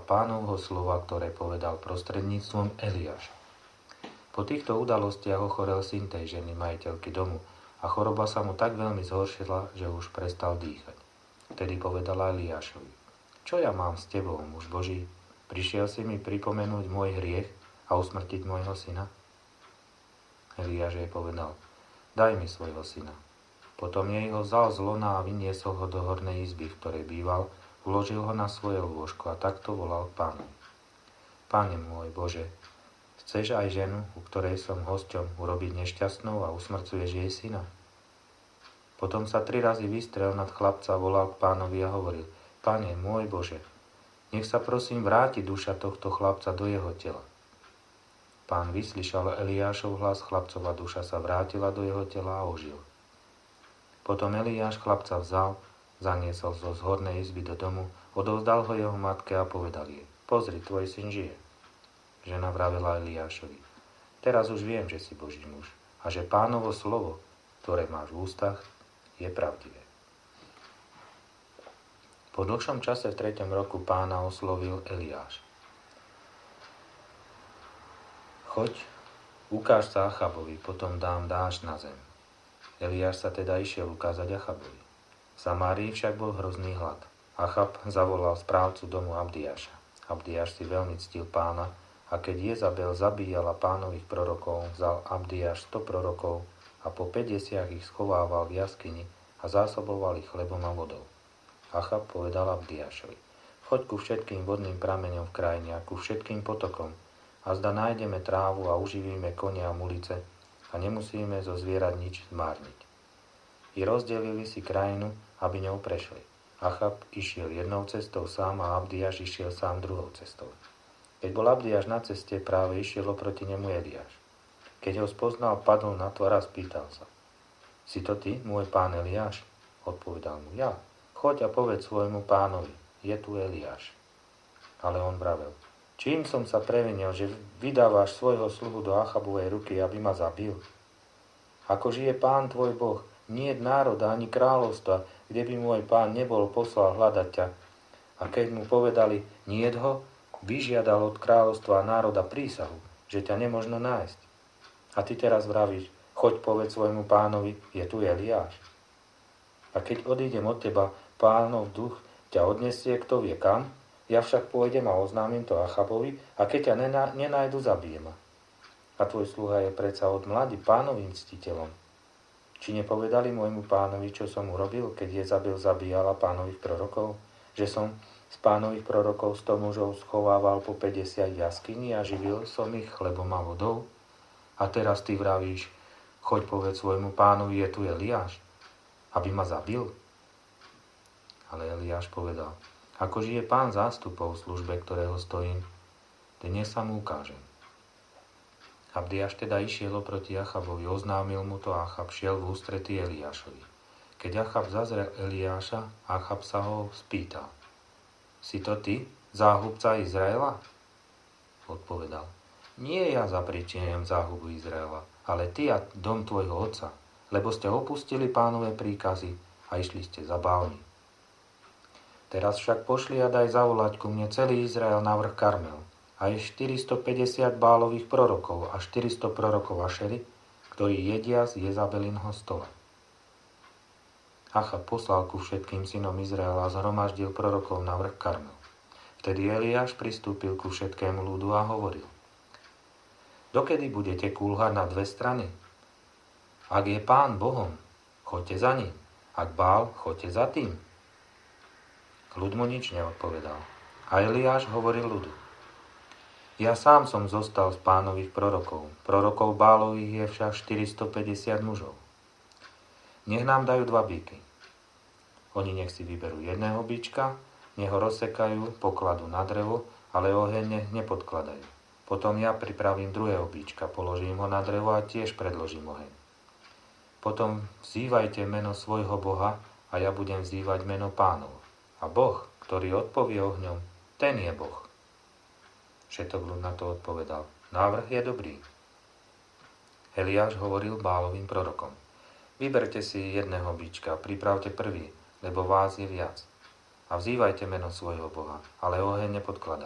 Pánovho slova, ktoré povedal prostredníctvom Eliáša. Po týchto udalostiach ochorel syn tej ženy, majiteľky domu, a choroba sa mu tak veľmi zhoršila, že už prestal dýchať. Vtedy povedala Eliášovi: Čo ja mám s tebou, muž Boží? Prišiel si mi pripomenúť môj hriech a usmrtiť môjho syna? Eliáš jej povedal: Daj mi svojho syna. Potom jej ho vzal z lona a vyniesol ho do hornej izby, v ktorej býval, uložil ho na svoje lôžko a takto volal k Pánovi: Pane môj Bože, chceš aj ženu, u ktorej som hosťom, urobiť nešťastnou a usmrcuješ jej syna? Potom sa 3 razy vystrel nad chlapca, volal k Pánovi a hovoril: Pane môj Bože, nech sa prosím vráti duša tohto chlapca do jeho tela. Pán vyslyšal Eliášov hlas, chlapcova duša sa vrátila do jeho tela a ožil. Potom Eliáš chlapca vzal, zaniesol zo zhornej izby do domu, odovzdal ho jeho matke a povedal jej: Pozri, tvoj syn žije. Žena vravela Eliášovi: Teraz už viem, že si Boží muž a že Pánovo slovo, ktoré máš v ústach, je pravdivé. Po dlhšom čase v 3. roku Pána oslovil Eliáš: Choď, ukáž sa Achabovi, potom dám dážď na zem. Eliáš sa teda išiel ukázať Achabovi. V Samárii však bol hrozný hlad. Achab zavolal správcu domu Abdiáša. Abdiáš si veľmi ctil Pána a keď Jezabel zabíjala Pánových prorokov, vzal Abdiáš 100 prorokov a po 50 ich schovával v jaskyni a zásoboval ich chlebom a vodou. Achab povedal Abdiášovi: Choď ku všetkým vodným prameňom v krajine a ku všetkým potokom, a zda nájdeme trávu a uživíme konia a mulice a nemusíme zo zvierat nič zmárniť. I rozdelili si krajinu, aby ňou prešli. Achab išiel jednou cestou sám a Abdiáš išiel sám druhou cestou. Keď bol Abdiáš na ceste, práve išiel oproti nemu Eliáš. Keď ho spoznal, padol na tvár a spýtal sa: Si to ty, môj pán Eliáš? Odpovedal mu: Ja. Choď a povedz svojmu pánovi: Je tu Eliáš. Ale on vravel: Čím som sa previnil, že vydávaš svojho sluhu do Achabovej ruky, aby ma zabil? Ako žije Pán tvoj Boh, niet národa ani kráľovstva, kde by môj Pán nebol poslal hľadať ťa. A keď mu povedali: Niet ho, vyžiadal od kráľovstva a národa prísahu, že ťa nemožno nájsť. A ty teraz vravíš: Choď povedz svojmu pánovi: Je tu Eliáš. A keď odídem od teba, Pánov duch ťa odnesie, kto vie kam. Ja však pôjdem a oznámim to Achabovi, a keď ťa nenájdu, zabijem ma. A tvoj sluha je predsa od mladí Pánovým ctiteľom. Či nepovedali môjmu pánovi, čo som urobil, keď Jezabel zabíjala Pánových prorokov? Že som z Pánových prorokov 100 mužov schovával po 50 jaskyni a živil som ich chlebom a vodou? A teraz ty vravíš: Choď povedz svojmu pánovi: Je tu Eliáš, aby ma zabil? Ale Eliáš povedal: Ako žije Pán zástupov v službe, ktorého stojím, dnes sa mu ukážem. Abdiáš teda išiel oproti Achabovi, oznámil mu to a Achab šiel v ústretí Eliášovi. Keď Achab zazrel Eliáša, Achab sa ho spýtal: Si to ty, záhubca Izraela? Odpovedal: Nie ja zapričinujem záhubu Izraela, ale ty a dom tvojho otca, lebo ste opustili Pánové príkazy a išli ste za Bálmi. Teraz však pošli a daj zavolať ku mne celý Izrael na vrch Karmel, aj 450 Bálových prorokov a 400 prorokov Ašery, ktorí jedia z Jezabelinho stola. Achab poslal ku všetkým synom Izraela a zhromaždil prorokov na vrch Karmel. Vtedy Eliáš pristúpil ku všetkému ľudu a hovoril: Dokedy budete kúlhať na dve strany? Ak je Pán Bohom, choďte za ním. Ak Bál, choďte za tým. Ľud mu nič neodpovedal. A Eliáš hovoril ľudu: Ja sám som zostal z Pánových prorokov. Prorokov Bálových je však 450 mužov. Nech nám dajú 2 bíky. Oni nech si vyberú jedného bička, nech ho rozsekajú, pokladú na drevo, ale oheň nech nepodkladajú. Potom ja pripravím druhého bička, položím ho na drevo a tiež predložím oheň. Potom vzývajte meno svojho Boha a ja budem vzývať meno Pánov. A Boh, ktorý odpovie ohňom, ten je Boh. Všetok ľud na to odpovedal: Návrh je dobrý. Eliáš hovoril Bálovým prorokom: Vyberte si jedného bička, pripravte prvý, lebo vás je viac. A vzývajte meno svojho Boha, ale oheň nepodkladajte.